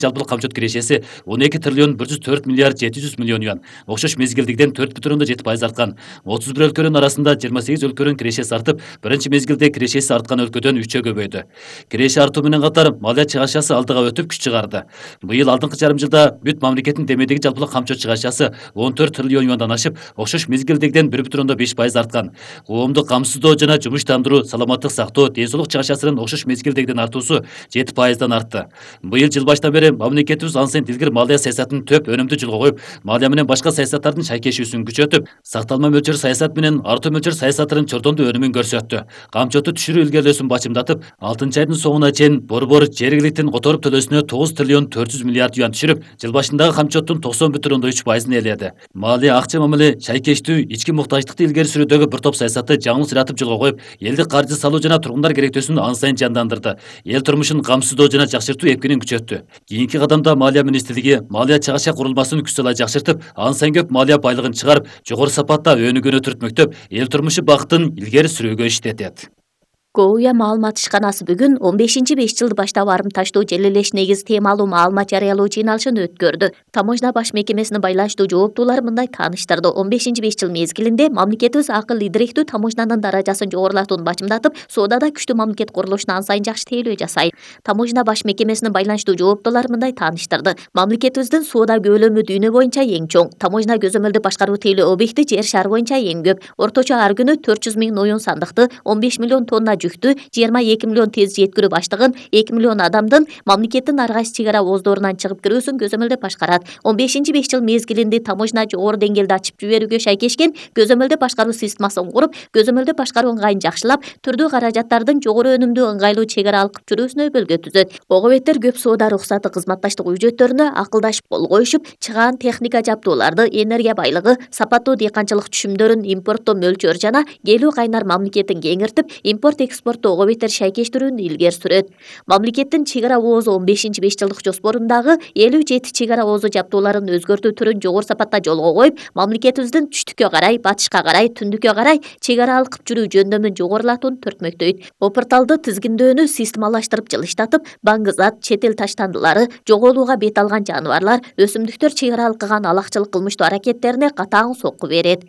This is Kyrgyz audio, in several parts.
жалпылык камчот кирешеси 12 триллион 104 миллиард 700 миллион юан. Окшош мезгилдигиден 4,7% арткан. 31 өлкөнүн арасында 28 өлкөнүн кирешеси артып, биринчи мезгилде кирешеси арткан өлкөдөн 3 көбөйдү. Киреше артуу менен катар малия чыгашасы алдыга өтүп күч чыгарды. Быйыл алдыңкы жарым жылда бүт мамлекеттин демедеги жалпылык камчот чыгашасы 14 триллион юандан ашып, окшош мезгилдигиден 1,5% арткан. Коомдук камсыздоо жана жумуштандыруу, саламаттык сактоо, ден соолук чыгашасынын окшош мезгилдигиден артуусу 7%дан артты. Быйыл жыл башынан бери мамлекетибиз ансын илгир малия саясатын төп өнүмдүү жолго коюп, малия менен башка саясаттардын шайкешүүсүн күчөтүп, сакталма мөлчөр саясат менен артуу мөлчөр саясатынын чордондуу өнүмүн көрсөттү. Камчоту түшүрүү илгерилөөсүн бачымдатып, 6 айдын соңуна чейин борбор жергиликтин которуп төлөөсүнө 9 триллион 400 миллиард юан түшүрүп, жыл башындагы камчоттун 90,3%ын ээледи. Малия акча мамиле, шайкештүү, ички муктаждыкты илгери сүрүүдөгү бир топ саясатты жаңы ыратып жолго коюп, элдик каржы салуу жана тургундар керектөөсүн ан сайын жандандырды. Эл турмушун камсыздоо жана жакшыртуу эпкинин күчөттү. Кийинки кадамда Малия министрлиги малия чыгаша курулмасын күч салай жакшыртып, ан сайын көп малия байлыгын чыгарып, жогору сапатта өнүгүүнү түртмөктөп, эл турмушу бакытын илгери сүрүүгө иштетет. КОУЯ маалымат ишканасы бүгүн 15-5 жылды баштап арымташтуу желелеш негиз темалуу маалымат жарыялоо жыйналышын өткөрдү. Таможня баш мекемесинин байланыштуу жооптуулары мындай тааныштырды. 15-5 жыл мезгилинде мамлекетибиз акыл идиректүү таможнянын даражасын жогорулатууну бачымдатып, соодада күчтүү мамлекет курулушуна ан сайын жакшы тейлөө жасайт. Таможня баш мекемесинин байланыштуу жооптуулары мындай тааныштырды. Мамлекетибиздин соода көлөмү дүйнө боюнча эң чоң. Таможня көзөмөлдү башкаруу тейлөө объекти жер шары боюнча эң көп. Орточо ар күнү 400 миң ноюн сандыкты, 15 миллион тонна жүктү, 22 миллион тез жеткирүү баштыгын, 2 миллион адамдын мамлекеттин ар кайсы чек ара ооздорунан чыгып кирүүсүн көзөмөлдөп башкарат. 15-5 жыл мезгилинде таможня жогору деңгээлде ачып жиберүүгө шайкешкен көзөмөлдө башкаруу системасын куруп, көзөмөлдө башкаруу ыңгайын жакшылап, түрдүү каражаттардын жогору өнүмдүү ыңгайлуу чек ара алкып жүрүүсүнө өбөлгө түзөт. Ого беттер көп соода уруксаты кызматташтык үжөттөрүнө акылдашып кол коюшуп, чыгаан техника жабдууларды, энергия байлыгы, сапаттуу дыйканчылык түшүмдөрүн импорттоо мөлчөр жана келүү кайнар мамлекетин кеңиртип, импорт-экспортту ого беттер шайкештирүүнү илгери сүрөт. Мамлекеттин чек ара оозу 15-5 жылдык жоспорундагы 57 чек ара оозу жабдууларын өзгөртүү түрүн жогору сапатта жолго коюп, мамлекетибиздин түштүккө карай, батышка карай, түндүккө карай чек ара алкып жүрүү жөндөмүн жогорулатууну төртмөктөйт. Опорталды тизгиндөөнү системалаштырып жылыштатып, баңгызат, чет эл таштандылары, жоголууга бет алган жаныбарлар, өсүмдүктөр чек ара алкыган алакчылык кылмыштуу аракеттерине катаң сокку берет.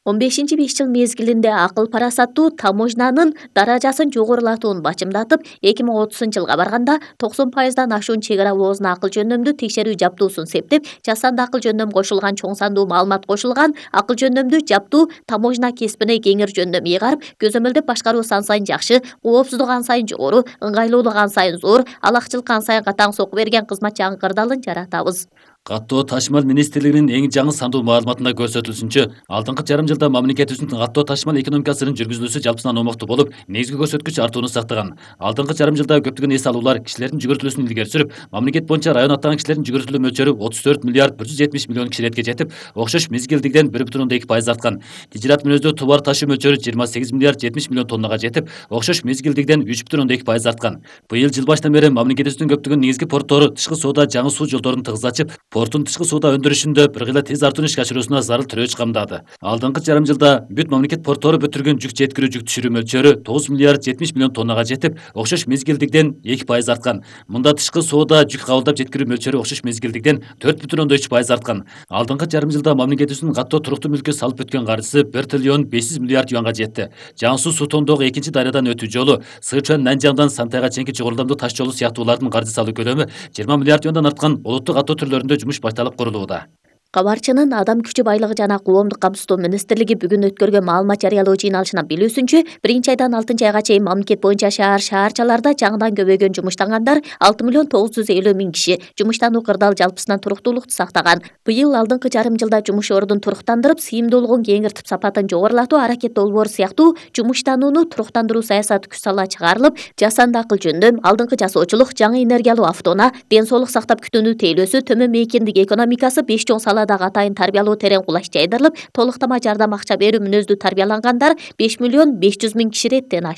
15-5 жыл мезгилинде акыл парасаттуу таможнянын даражасын жогорулатууну бачымдатып, 2030 жылга барганда 90%дан ашуун чек ара оозуна акыл жөндөмдүү текшерүү жабдуусун септеп, жасанды акыл жөндөм кошулган чоң сандуу маалымат кошулган акыл жөндөмдүү жабдуу таможня кесибине кеңир жөндөм ыйгарып, көзөмөлдөп башкаруу ан сайын жакшы, коопсуздук ан сайын жогору, ыңгайлуулук ан сайын зор, алакчылыкка ан сайын катаң сокку берген кызмат жаңы кырдаалын жаратабыз. Каттоо ташымал министрлигинин эң жаңы сандуу маалыматында көрсөтүлүшүнчө, алдыңкы жарым жылда мамлекетибиздин каттоо ташымал экономикасынын жүргүзүлүүсү жалпысынан омоктуу болуп, негизги көрсөткүч артууну сактаган. Алдыңкы жарым жылда көптөгөн эс алуулар кишилердин жүгүртүлүүсүн илгери сүрүп, мамлекет боюнча район аттаган кишилердин жүгүртүлүү мөлчөрү 34 миллиард 170 миллион киширетке жетип, окшош мезгилдигиден 1,2% арткан. Тижират мүнөздүү товар ташуу мөлчөрү 28 миллиард 70 миллион тоннага жетип, окшош мезгилдигиден 3,2% арткан. Быйыл жыл башынан бери мамлекетибиздин көптөгөн негизги порттору тышкы соода жаңы суу жолдорун тыгыз ачып, порттун тышкы соода өндүрүшүндө бир кыйла тез артууну ишке ашыруусуна зарыл тирөөч камдады. Алдыңкы жарым жылда бүт мамлекет порттору бүтүргөн жүк жеткирүү, жүк түшүрүү мөлчөрү 9 миллиард 70 миллион тоннага жетип, окшош мезгилдигиден 2% арткан. Мында тышкы соода жүк кабылдап жеткирүү мөлчөрү окшош мезгилдигиден 4,3% арткан. Алдыңкы жарым жылда мамлекетибиздин каттоо туруктуу мүлккө салып өткөн каржысы 1 триллион 500 миллиард юанга жетти. Жаңы суу тондогу экинчи дарыядан өтүү жолу, Сычуан Нанжаңдан Сантайга чейинки чогорламдуу таш жолу сыяктуулардын каржы салуу көлөмү 20 миллиард юандан арткан олуттук каттоо түрлөрүндө жумуш башталып курулууда. Кабарчынын Адам күчү байлыгы жана коомдук камсыздоо министрлиги бүгүн өткөргөн маалымат жарыялоо жыйналышынан билүүсүнчө, 1-айдан 6-айга чейин мамлекет боюнча шаарчаларда жаңыдан көбөйгөн жумуштангандар 6 миллион 950 миң киши. Жумуштануу кырдаал жалпысынан туруктуулукту сактаган. Быйыл алдыңкы жарым жылда жумуш ордун туруктандырып, сыйымдуулугун кеңиртип, сапатын жогорулатуу аракет долбоору сыяктуу жумуштанууну туруктандыруу саясаты күч сала чыгарылып, жасанды акыл жөндөм, алдыңкы жасоочулук, жаңы энергиялуу автоунаа, ден соолук сактап күтүүнү тейлөөсү, төмөн мейкиндик экономикасы 5 чоң саладагы атайын тарбиялоо терең кулач жайдырылып, толуктама жардам акча берүү мүнөздүү тарбиялангандар 5 миллион 500 миң киши реттен ашты.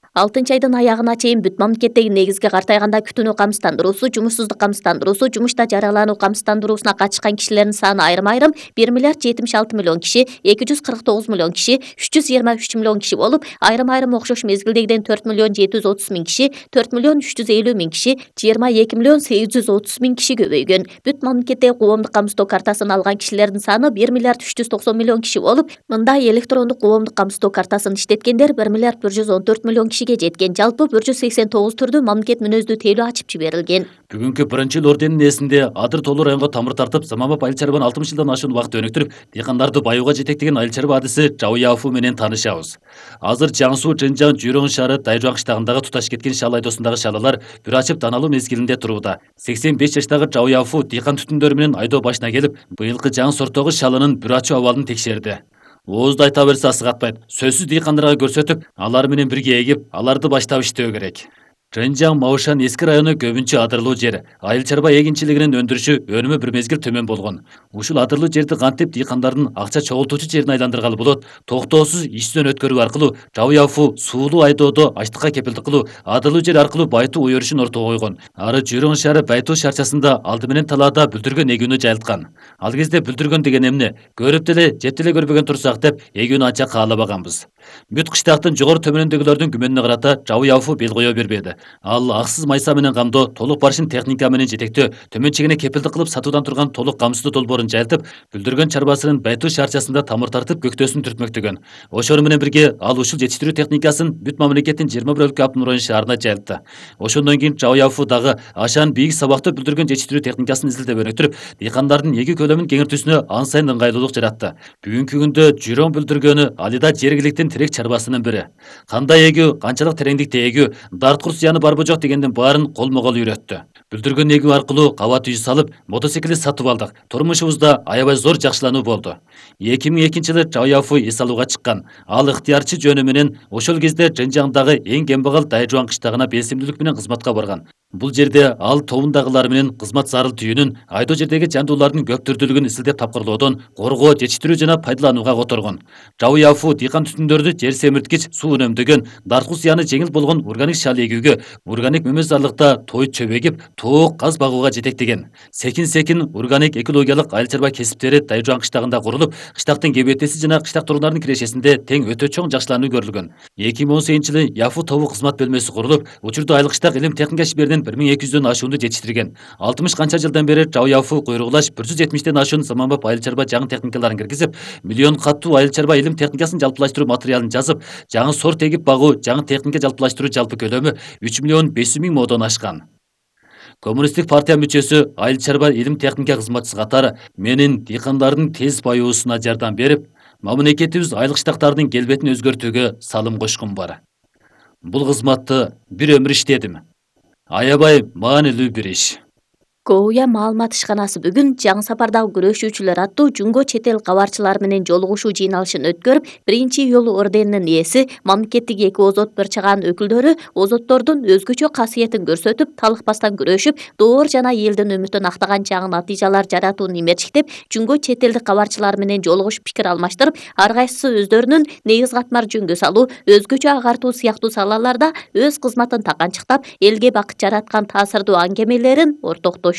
6 айдын аягына чейин бүт мамлекеттеги негизги картайганда күтүүнү камсыздандыруусу, жумушсуздук камсыздандыруусу, жумушта жаралануу камсыздандыруусуна катышкан кишилердин саны айрым-айрым 1 миллиард 76 миллион киши, 249 миллион киши, 323 миллион киши болуп, айрым-айрым окшош мезгилдегиден 4 миллион 730 миң киши, 4 миллион 350 миң киши, 22 миллион 830 миң киши көбөйгөн. Бүт мамлекеттеги коомдук камсыздоо картасын алган кишилердин саны 1 миллиард 390 миллион киши болуп, мындай электрондук коомдук камсыздоо картасын иштеткендер 1 миллиард 114 миллион кишиге жеткен. Жалпы 189 түрдүү мамлекет мүнөздүү тейлөө ачып жиберилген. Бүгүнкү 1-жыл орденин эсинде адыр толуу районго тамыр тартып, заманбап айыл чарбаны 60 жылдан ашуун убакыт өнүктүрүп, дыйкандарды баюуга жетектеген айыл чарба адиси Жауяфу менен таанышабыз. Азыр Жаңсуу, Жынжан, Жүйрөң шаары, Дайжуан кыштагындагы туташ кеткен шал айдоосундагы шалалар бүр ачып даналуу мезгилинде турууда. 85 жаштагы Жауяфу дыйкан түтүндөрү менен айдоо башына келип, быйылкы жаңы сорттогу шалынын бүр ачуу абалын текшерди. Оозду айта берсе асыгатпайт. Сөзсүз дыйкандарга көрсөтүп, алар менен бирге эгип, аларды баштап иштөө керек. Жынжан, Маушан эски району көбүнчө адырлуу жер. Айыл чарба эгинчилигинин өндүрүшү өнүмү бир мезгил төмөн болгон. Ушул адырлуу жерди кантип дыйкандардын акча чогултуучу жерине айландыргалы болот? Токтоосуз иштен өткөрүү аркылуу Жауяфу суулуу айдоодо ачтыкка кепилдик кылуу, адырлуу жер аркылуу байытуу уюрушун ортого койгон. Ары Жүйрөң шаары байытуу шарчасында алды менен талаада бүлдүргөн эгүүнү жайылткан. Ал кезде бүлдүргөн деген эмне? Көрүп деле, жеп деле көрбөгөн турсак деп эгүүнү анча каалабаганбыз. Бүт кыштактын жогору төмөнүндөгүлөрдүн күмөнүнө карата Жауяфу бел кое бербеди. Ал аксыз майса менен камдоо, толук барышын техника менен жетектөө, төмөнчегине кепилдик кылып сатуудан турган толук камсыздуу долбоорун жайылтып, бүлдүргөн чарбасынын байтуу шарчасында тамыр тартып көктөсүн түртмөктөгөн. Ошону менен бирге ал ушул жетиштирүү техникасын бүт мамлекеттин 21 өлкө автономдуу шаарына жайылтты. Ошондон кийин Жауяфу дагы ашаан бийик сабактуу бүлдүргөн жетиштирүү техникасын изилдеп өнүктүрүп, дыйкандардын эгүү көлөмүн кеңиртүүсүнө ан сайын ыңгайлуулук жаратты. Бүгүнкү күндө Жүйрөң бүлдүргөнү алида жергиликтин тирек чарбасынын бири. Кандай эгүү, канчалык тереңдикте эгүү, дарткур зыяны барбы жок дегендин баарын колмо-кол үйрөттү. Бүлдүргөн эгүү аркылуу кабат үй салып, мотоциклди сатып алдык. Турмушубузда аябай зор жакшылануу болду. 2002-жылы Жауяфу эс алууга чыккан. Ал ыктыярчы жөнү менен ошол кезде Жынжаңдагы эң кембагал Дайжуан кыштагына белсимдүүлүк менен кызматка барган. Бул жерде ал тобундагылар менен кызмат зарыл түйүнүн, айдоо жердеги жандуулардын көп түрдүүлүгүн изилдеп тапкырлоодон, коргоо, жетиштирүү жана пайдаланууга которгон. Жауяфу дыйкан түтүндөрдү жер семирткич, суу үнөмдөгөн, дарткул зыяны жеңил болгон органик шал эгүүгө, органик мөмөзарлыкта той чөбөгүп, тоок каз багууга жетектеген. Секин органик экологиялык айыл чарба кесиптери Дайжуан кыштагында курулуп, кыштактын кебетеси жана кыштак тургундарынын кирешесинде тең өтө чоң жакшылануу көрүлгөн. 2018-жылы Яфу тобу кызмат бөлмөсү курулуп, учурда айыл кыштак илим техника шеберинин 1200дөн ашуунду жетиштирген. 60 канча жылдан бери Жауяфу куйругулаш 170ден ашуун заманбап айыл чарба жаңы техникаларын киргизип, миллион каттуу айыл чарба илим техникасын жалпылаштыруу материалын жазып, жаңы сорт эгип багуу, жаңы техника жалпылаштыруу жалпы көлөмү 3 миллион 500 миң модон ашкан. Коммунисттик партия мүчөсү, айыл чарба илим техника кызматчысы катары менин дыйкандардын тез баюусуна жардам берип, мамлекетибиз айыл кыштактардын келбетин өзгөртүүгө салым кошкум бар. Бул кызматты бир өмүр иштедим. Аябай маанилүү бир иш. Коуя маалымат ишканасы бүгүн жаңы сапардагы күрөшүүчүлөр аттуу Жунго чет эл кабарчылары менен жолугушуу жыйналышын өткөрүп, 1-июл орденинин ээси, мамлекеттик эки озот бір чыгаан өкүлдөрү озоттордун өзгөчө касиетин көрсөтүп, талыкпастан күрөшүп, доор жана элдин үмүтүн актаган жаңы натыйжалар жаратууну имерчиктеп, Жунго чет элдик кабарчылар менен жолугушуп пикир алмаштырып, ар кайсысы өздөрүнүн негиз катмар жөнгө салуу, өзгөчө агартуу сыяктуу салаларда өз кызматын таканчыктап, элге бакыт жараткан таасирдуу аңгемелерин ортоктошту.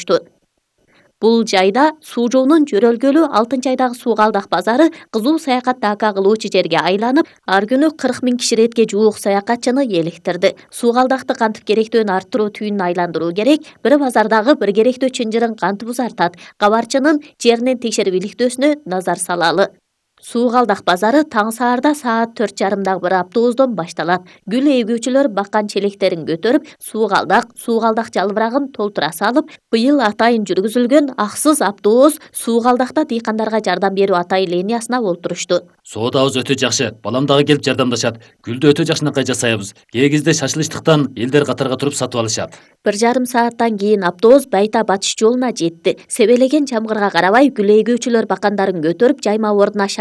Бул жайда суу жоонун жөрөлгөлү 6-айдагы Суугалдак базары кызуу саякат дака кылуучу жерге айланып, ар күнү 40 миң киширетке жуук саякатчыны эликтирди. Суугалдакты кантип керектөөн арттыруу түйүнүн айландыруу керек, бир базардагы бир керектөө чынжырын кантип узартат, кабарчынын жеринен текшерип иликтөөсүнө назар салалы. Суугалдак базары таң саарда саат 4:30 bir автобустон башталат. Гүл эгүүчүлөр баккан челектерин көтөрүп, Суугалдак жалбырагын толтура салып, быйыл атайын жүргүзүлгөн аксыз автобус Суугалдакта дыйкандарга жардам берүү атай линиясына олтурушту. Соодабыз өтө жакшы, балам дагы келип жардамдашат. Гүлдү өтө жакшынакай жасайбыз. Кээ кезде шашылыштыктан элдер катарга туруп сатып алышат. 1,5 сааттан кийин автобус Байта батыш жолуна жетти. Себелеген жамгырга карабай, гүл эгүүчүлөр бакандарын көтөрүп, жайма ордуна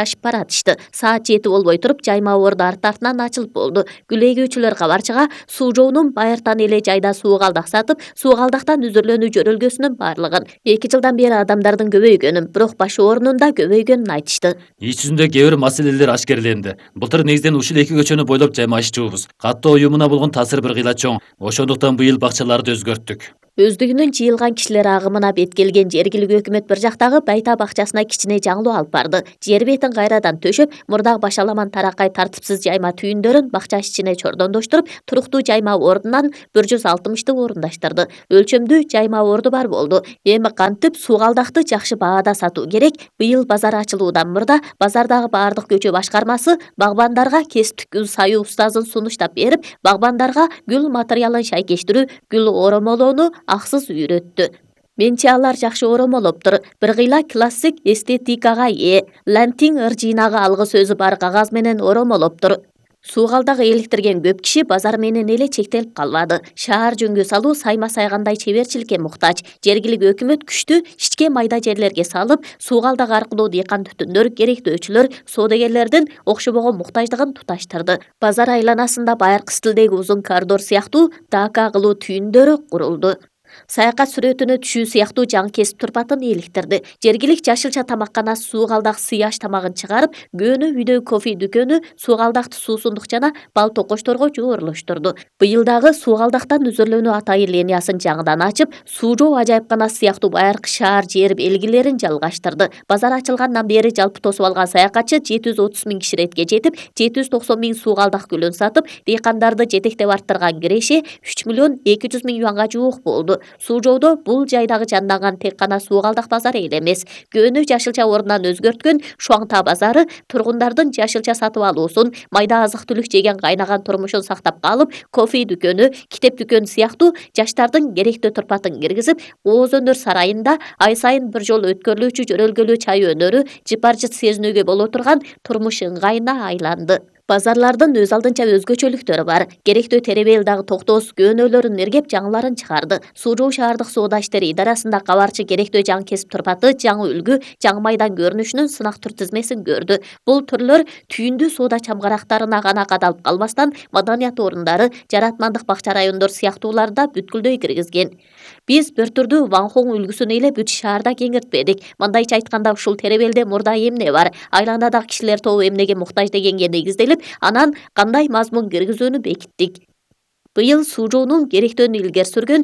жайгашып баратышты. Саат 7 болбой туруп жайма орду арт-артынан ачылып болду. Гүл эгүүчүлөр кабарчыга суу жоонун байыртан эле жайда суугалдак сатып, суугалдактан үзүрлөнүү жөрөлгөсүнүн барлыгын 2 жылдан бери адамдардын көбөйгөнүн, бирок баш оорунун да көбөйгөнүн айтышты. Иш жүзүндө кээ бир маселелер ашкерленди. Былтыр негизден ушул эки көчөнү бойлоп жаймашчубуз. Каттоо уюмуна болгон таасир бир кыйла чоң. Ошондуктан быйыл бакчаларды өзгөрттүк. Өздүгүнүн жыйылган кишилер агымына бет келген жергиликтүү өкмөт бир жактагы байта бакчасына кичине жаңылуу алып барды. Жер бетин кайрадан төшөп, мурдагы башаламан таракай тартипсиз жайма түйүндөрүн бакча ичине чордондоштуруп, туруктуу жайма ордунан 160ты орундаштырды. Өлчөмдүү жайма орду бар болду. Эми кантип суугалдакты жакшы баада сатуу керек? Быйыл базар ачылуудан мурда базардагы баардык көчө башкармасы багбандарга кесиптик гүл саюу устазын сунуштап берип, багбандарга гүл материалын шайкештирүү, гүл оромолоону аксыз үйрөттү. Менчи алар жакшы оромолоптур. Бир кыйла классик эстетикага ээ. Лантин ыр жыйнагы алгы сөзү бар кагаз менен оромолоптур. Суугалдак эликтирген көп киши базар менен эле чектелип калбады. Шаар жөнгө салуу сайма сайгандай чеберчиликке муктаж. Жергиликтүү өкмөт күчтү ичке майда жерлерге салып, суугалдак аркылуу дыйкан түтүндөр, керектөөчүлөр, соодагерлердин окшобогон муктаждыгын туташтырды. Базар айланасында байыркы стилдеги узун коридор сыяктуу дака кылуу түйүндөрү курулду. Саякат сүрөтүнө түшүү сыяктуу жаңы кесип турпатын эликтирди. Жергилик жашылча тамакканасы суугалдак сыяш тамагын чыгарып, көөнү үйдө кофе дүкөнү суугалдакты суусундук жана бал токочторго жоорлоштурду. Быйыл дагы суугалдактан үзөрлөнүү атайын линиясын жаңыдан ачып, суу жоо ажайыпканасы сыяктуу байыркы шаар жер белгилерин жалгаштырды. Базар ачылгандан бери жалпы тосуп алган саякатчы 730 000 киши иретке жетип, 790 000 суугалдак гүлүн сатып, дыйкандарды жетектеп арттырган киреше 3 200 000 юанга жуук болду. Суу жоодо бул жайдагы жанданган тек гана суугалдак базары эле эмес, көөнү жашылча ордунан өзгөрткөн Шуаңта базары тургундардын жашылча сатып алуусун, майда азык-түлүк жеген кайнаган турмушун сактап калып, кофе дүкөнү, китеп дүкөнү сыяктуу жаштардын керектүү турпатын киргизип, Ооз өнөр сарайында ай сайын бир жолу өткөрүлүүчү жөрөлгөлүү чай өнөрү жыпар-жыт сезинүүгө боло турган турмуш ыңгайына айланды. Базарлардын өз алдынча өзгөчөлүктөрү бар. Керектүү теребел дагы токтоос көөнөлөрүн эргеп жаңыларын чыгарды. Суу жоо шаардык соода иштери идарасында кабарчы керектүү жаңы кесип турпаты, жаңы үлгү, жаңы майдан көрүнүшүнүн сынак түр тизмесин көрдү. Бул түрлөр түйүндүү соода чамгарактарына гана кадалып калбастан, маданият орундары, жаратмандык бакча райондор сыяктууларда бүткүлдөй киргизген. Биз бир түрдүү Ванхоң үлгүсүн эле бүт шаарда кеңиртпедик. Мындайча айтканда ушул теребелде мурда эмне бар? Айланадагы кишилер тобу эмнеге муктаж дегенге негизделип, анан кандай мазмун киргизүүнү бекиттик. Быйыл суу жоонун керектөөнү илгери сүргөн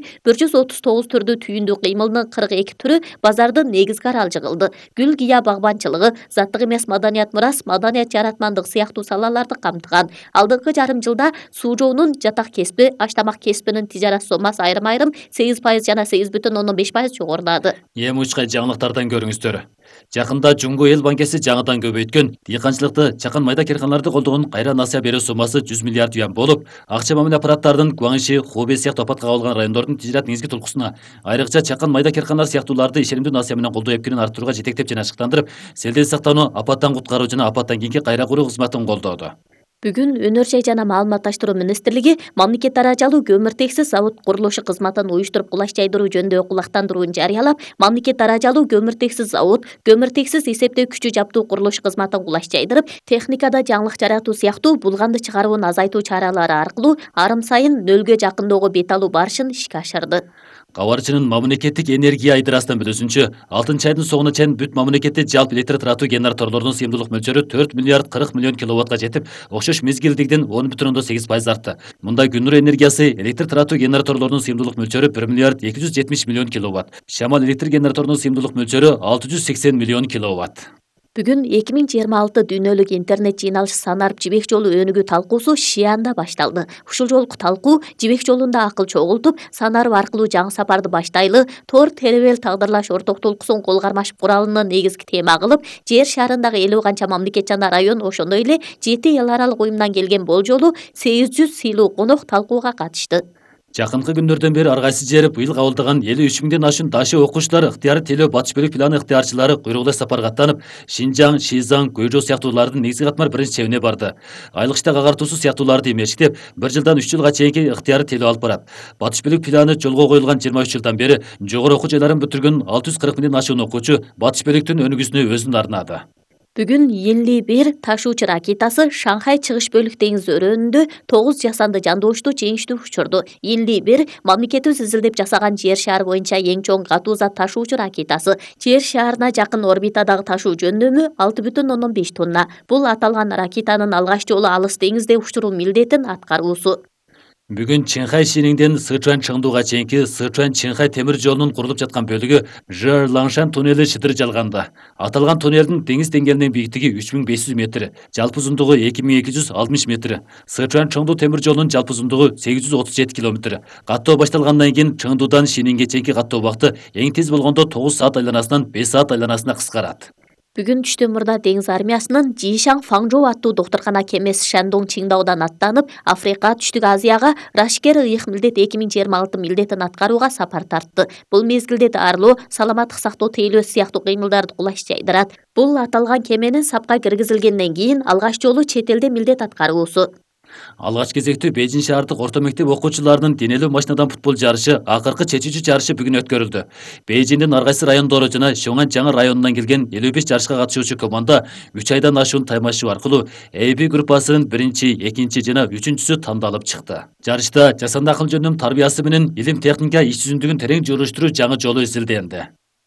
139 түрдүү түйүндүү кыймылдын 42 түрү базардын негизги аралжы кылды. Гүл гыя багбанчылыгы, заттык эмес маданият мурас, маданият жаратмандык сыяктуу салаларды камтыган. Алдыңкы жарым жылда суу жоонун жатак кеспи, аш-тамак кеспинин тижарат сомасы айрым-айрым 8% жана 8,5% жогорулады. Эми учкай жаңылыктардан көрүңүздөр. Жакында Жумго эл банкеси жаңыдан көбөйткөн дыйканчылыкты, чакан майда керканаларды колдогон кайра насыя берүү сомасы 100 миллиард юан болуп, акча мамиле аппараттарынын Гуаңши, Хубei сыяктуу апатка кабылган райондордун тижарат негизги тулкусуна, айрыкча чакан майда керканалар сыяктууларды ишенимдүү насыя менен колдоо эпкилин арттырууга жетектеп жана ашыктандырып, селден сактануу, апаттан куткаруу жана апаттан кийинки кайра куруу кызматын колдоду. Бүгүн Өнөр жай жана маалыматташтыруу министрлиги мамлекет даражалуу көмүртексиз завод курулушу кызматын уюштуруп кулаш жайдыруу жөнүндөгү кулактандырууну жарыялап, мамлекет даражалуу көмүртексиз завод, көмүртексиз эсептөө күчү жаптуу курулуш кызматын кулаш жайдырып, техникада жаңылык жаратуу сыяктуу булганды чыгаруун азайтуу чаралары аркылуу арым сайын нөлгө жакындоого бет алуу барышын ишке ашырды. Кабарчынын мамлекеттик энергия айдырасынан билүүсүнчө, 6 айдын соңуна чейин бүт мамлекетте жалпы электр таратуу генераторлордун сыйымдуулук мөлчөрү 4 миллиард 40 миллион киловаттка жетип, окшош мезгилдигиден 10,8% артты. Мында күн нуру энергиясы электр таратуу генераторлордун сыйымдуулук мөлчөрү 1 миллиард 270 миллион киловатт. Шамал электр генераторунун сыйымдуулук мөлчөрү 680 миллион киловатт. Бүгүн 2026 дүйнөлүк интернет жыйналышы Санарып жибек жолу өнүгүү талкуусу Шианда башталды. Ушул жолку талкуу жибек жолунда акыл чогултуп, Санарып аркылуу жаңы сапарды баштайлы, тор теребел тагдырлаш орток толкусын кол кармашып куралыны негизги тема кылып, жер шарындагы 50 канча мамлекет жана район, ошондой эле 7 эл аралык уюмдан келген болжолу 800 сыйлуу конок талкууга катышты. Жакынкы күндөрдөн бери ар кайсы жер быйыл кабылдаган 53 миңден ашуун дашы окуучулар ыктыяры телөө батыш бөлүк планы ыктыярчылары куйругда сапарга аттанып, Шинжаң, Шизаң, Гөйжо сыяктуулардын негизги катмар биринчи чебине барды. Айлык иштек агартуусу сыяктууларды эмештеп, 1 жылдан 3 жылга чейинки ыктыяры телөө алып барат. Батыш бөлүк планы жолго коюлган 23 жылдан бери жогору окуу жайларын бүтүргөн 640 миңден ашуун окуучу батыш бөлүктүн өнүгүүсүнө өзүн арнады. Бүгүн 51 ташуучу ракетасы Шанхай чыгыш бөлүк деңиз өрөөнүндө 9 жасанды жандоочту жеңиштүү учурду. 51 мамлекетибиз изилдеп жасаган жер шаары боюнча эң чоң катуу зат ташуучу ракетасы. Жер шаарына жакын орбитадагы ташуу жөндөмү 6,5 тонна. Бул аталган ракетанын алгач жолу алыс деңизде учуруу милдетин аткаруусу. Бүгін Чинхай Шиниңден Сычуан Чыңдуға чейинки Сычуан Чинхай темир жолунун курулуп жаткан бөлүгү Жер Лаңшан туннели шыдыр жалганда. Аталган туннелдин деңиз деңгээлинин бийиктиги 3500 метр, жалпы узундугу 2260 метр. Сычуан Чыңду темир жолунун жалпы узундугу 837 километр. Каттоо башталгандан кийин Чыңдудан Шиниңге чейинки каттоо убакыты эң тез болгондо 9 саат айланасынан 5 саат айланасына кыскарат. Бүгүн түштөн мурда деңиз армиясынын Жишаң Фаңжоу аттуу доктуркана кемеси Шандong Чиңдаудан аттанып, Африка, Түштүк Азияга Рашкер ыйык милдет 2026 милдетин аткарууга сапар тартты. Бул мезгилде дарылоо, саламаттык сактоо тейлөөсү сыяктуу кыймылдарды кулаш жайдырат. Бул аталган кеменин сапка киргизилгенден кийин алгач жолу чет элде милдет аткаруусу. Алгач кезектүү Бейжин шаардык орто мектеп окуучуларынын денелүү машинадан футбол жарышы акыркы чечүүчү жарышы бүгүн өткөрүлдү. Бейжиндин ар кайсы райондору жана Шоңан жаңы районунан келген 55 жарышка катышуучу команда 3 айдан ашуун таймашуу аркылуу AB группасынын 1-чи, 2-чи жана 3-чүсү тандалып чыкты. Жарышта жасанды акыл жөнүнүн тарбиясы менен илим техника иш жүзүндүгүн терең жолуштуруу жаңы жолу изилденди.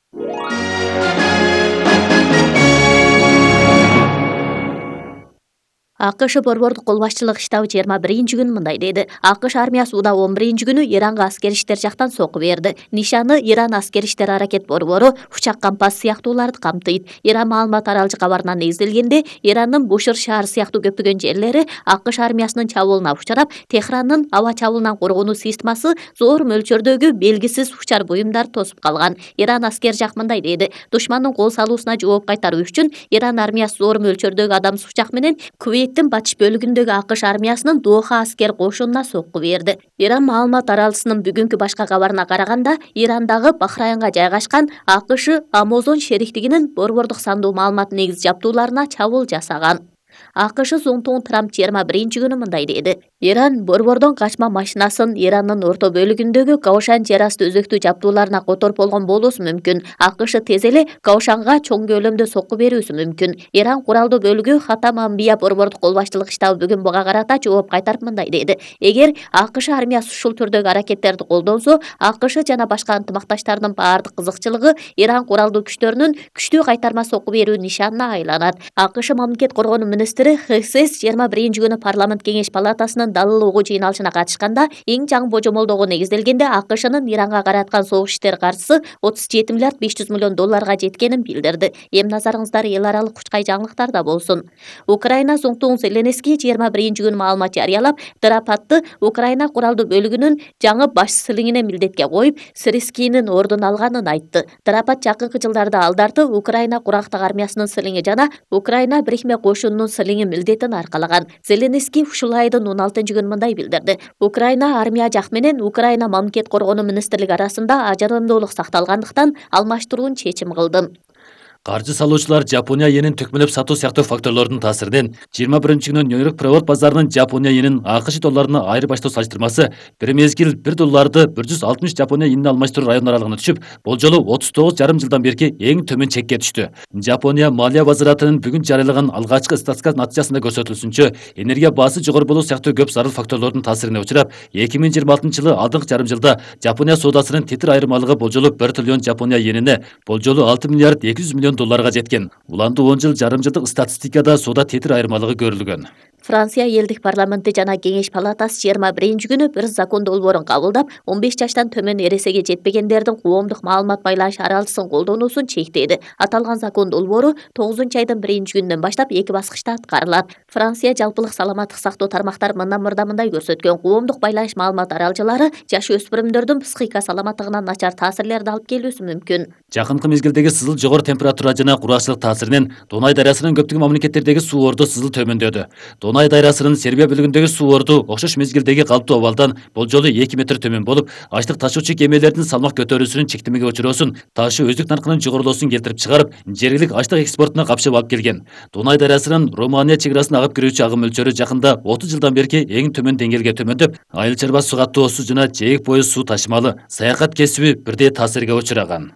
АКШ борбордук кол башчылык штабы 21-күнү мындай деди. АКШ армиясы уда 11-күнү Иранга аскер иштер жактан сокку берди. Нишаны Иран аскер иштер аракет борбору учак кампасы сыяктууларды камтыйт. Иран маалымат аралчы кабарына негизделгенде, Ирандын Бушыр шаары сыяктуу көптөгөн жерлери АКШ армиясынын чабуулуна учурап, Техрандын аба чабуулунан коргонуу системасы зор мөлчөрдөгү белгисиз учар буюмдар тосуп калган. Иран аскер жак мындай деди. Душмандын кол салуусуна жооп кайтаруу үчүн Иран армиясы зор мөлчөрдөгү адам сучак менен Кувейттин батыш бөлүгүндөгү АКШ армиясынын Доха аскер кошунуна сокку берди. Иран маалымат аралчысынын бүгүнкү башка кабарына караганда, Ирандагы Бахрайнга жайгашкан АКШ Амазон шериктигинин борбордук сандуу маалымат негиз жабдууларына чабуул жасаган. АКШ Зоңтун Трамп 21-күнү мындай деди. Иран борбордон качма машинасын Ирандын орто бөлүгүндөгү Каушан жер асты өзөктүү жабдууларына которуп болгон болуусу мүмкүн. АКШ тез эле Каушанга чоң көлөмдө сокку берүүсү мүмкүн. Иран куралдуу бөлүгү Хатам Амбия борбордук кол башчылык штабы бүгүн буга карата жооп кайтарып мындай деди. Эгер АКШ армиясы ушул түрдөгү аракеттерди колдонсо, АКШ жана башка ынтымакташтардын баардык кызыкчылыгы Иран куралдуу күчтөрүнүн күчтүү кайтарма сокку берүү нишанына айланат. АКШ мамлекет коргонуу министри ХСС 21-күнү парламент кеңеш палатасынын далыл угуу жыйналышына катышканда эң жаңы божомолдоого негизделгенде АКШнын Иранга караткан согуш иштери каржысы 37 миллиард 500 миллион долларга жеткенин билдирди. Эми назарыңыздар эл аралык кучкай жаңылыктарда болсун. Украина Зоңтун Зеленский 21-күнү маалымат жарыялап, Драпатты Украина куралдуу бөлүгүнүн жаңы баш силиңине милдетке коюп, Сирскийнин ордун алганын айтты. Драпат жакынкы жылдарда алдарты Украина курактык армиясынын силиңи жана Украина бирикме кошунунун силиңи милдетин аркалаган. Зеленский ушул айдын 16-күнү мындай билдирди. Украина армия жак менен Украина мамлекет коргонуу министрлиги арасында ажырымдуулук сакталгандыктан алмаштыруун чечим кылдым. Каржы салуучулар Жапония йенин төкмөлөп сатуу сыяктуу факторлордун таасиринен 21-күнү Нью-Йорк приват базарынын Жапония йенин АКШ долларына айырбаштоо салыштырмасы бир мезгил 1 долларды 160 Жапония йенине алмаштыруу район аралыгына түшүп, бул жолу 39,5 жылдан берки эң төмөн чекке түштү. Жапония малия базаратынын бүгүн жарыялаган алгачкы статистика натыйжасында көрсөтүлсүнчө, энергия баасы жогору болуу сыяктуу көп зарыл факторлордун таасирине учурап, 2026-жылы алдыңкы жарым жылда Жапония соодасынын тетир айырмалыгы бул жолу 1 триллион Жапония йенине, бул жолу 6 миллиард 200 миллион долларга жеткен. Уланды 10 жыл жарым жылдык статистикада соода тетир айырмалыгы көрүлгөн. Франция элдик парламенти жана кеңеш палатасы 21-күнү бір закон долбоорун кабылдап, 15 жаштан төмөн эресеге жетпегендердин коомдук маалымат байланыш аралчысын колдонуусун чектейди. Аталган закон долбоору 9-айдын 1-күнүнөн баштап 2 баскычта аткарылат. Франция жалпылык саламаттык сактоо тармактары мындан мындай көрсөткөн. Коомдук байланыш маалымат аралчылары жаш өспүрүмдөрдүн психика саламаттыгына начар таасирлерди алып келүүсү мүмкүн. Жакынкы мезгилдеги сызыл жогору температура жана кургакчылык таасиринен Дунай дарыясынын көптөгөн мамлекеттердеги суу орду сызыл төмөндөдү. Дунай дарыясынын Сербия бөлүгүндөгү суу орду окшош мезгилдеги калыптуу абалдан бул жолу 2 метр төмөн болуп, ачлык ташуучу кемелердин салмак көтөрүүсүнүн чектемеге учуроосун, ташуу өздүк наркынын жогорулоосун келтирип чыгарып, жергилик ачлык экспортуна капшап алып келген. Дунай дарыясынын Румыния чек арасын агып кирүүчү агым мөлчөрү жакында 30 жылдан берки эң төмөн деңгээлге төмөндөп, айыл чарба суу каттоосу жана жээк бою суу ташымалы, саякат кесиби бирдей таасирге учураган.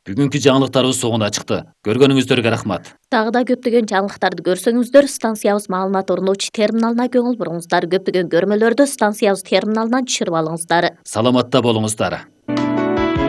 Бүгүнкү жаңылыктарыбыз соңуна чыкты. Көргөнүңүздөргө рахмат. Дагы да көптөгөн жаңылыктарды көрсөңүздөр станциябыз маалымат орнотуучу терминалына көңүл буруңуздар. Көптөгөн көрмөлөрдү станциябыз терминалынан түшүрүп алыңыздар. Саламатта болуңуздар.